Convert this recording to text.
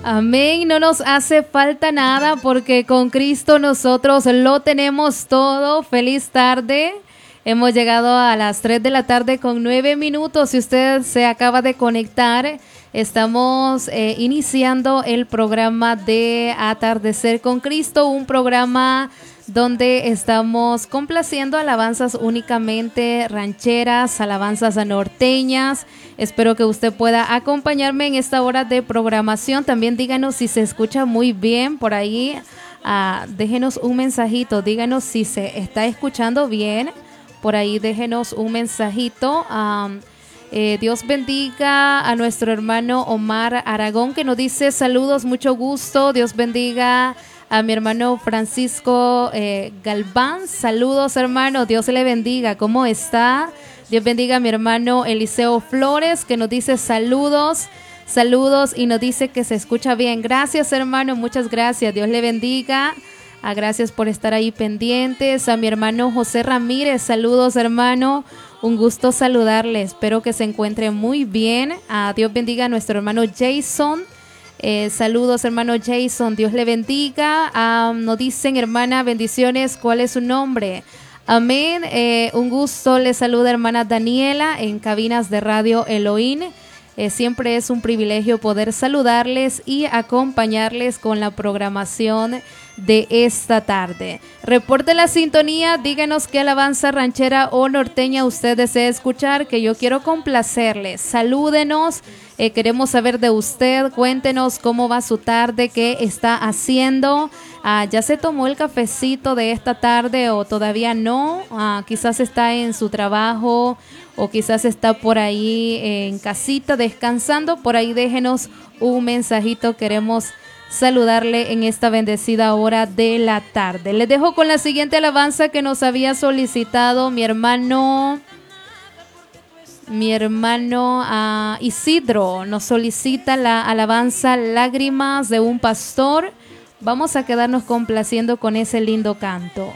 Amén, no nos hace falta nada porque con Cristo nosotros lo tenemos todo. Feliz tarde. Hemos llegado a las 3 de la tarde con 9 minutos. Si usted se acaba de conectar, estamos iniciando el programa de Atardecer con Cristo, un programa donde estamos complaciendo alabanzas únicamente rancheras, alabanzas norteñas. Espero que usted pueda acompañarme en esta hora de programación. También díganos si se escucha muy bien por ahí. Déjenos un mensajito, díganos si se está escuchando bien. Por ahí déjenos un mensajito. Dios bendiga a nuestro hermano Omar Aragón, que nos dice saludos, mucho gusto. Dios bendiga a mi hermano Francisco Galván. Saludos, hermano. Dios le bendiga. ¿Cómo está? Dios bendiga a mi hermano Eliseo Flores, que nos dice saludos. Saludos y nos dice que se escucha bien. Gracias, hermano. Muchas gracias. Dios le bendiga. Gracias por estar ahí pendientes. A mi hermano José Ramírez, saludos, hermano, un gusto saludarle, espero que se encuentre muy bien. Dios bendiga a nuestro hermano Jason, saludos, hermano Jason, Dios le bendiga. Nos dicen, hermana, bendiciones, ¿cuál es su nombre? Amén, un gusto, le saluda hermana Daniela en cabinas de Radio Elohim. Siempre es un privilegio poder saludarles y acompañarles con la programación de esta tarde. Reporte la sintonía, díganos qué alabanza ranchera o norteña usted desea escuchar, que yo quiero complacerles. Salúdenos, queremos saber de usted, cuéntenos cómo va su tarde, qué está haciendo. ¿Ya se tomó el cafecito de esta tarde o todavía no? Quizás está en su trabajo o quizás está por ahí en casita descansando. Por ahí déjenos un mensajito, queremos saludarle en esta bendecida hora de la tarde. Les dejo con la siguiente alabanza que nos había solicitado mi hermano Isidro. Nos solicita la alabanza Lágrimas de un pastor. Vamos a quedarnos complaciendo con ese lindo canto.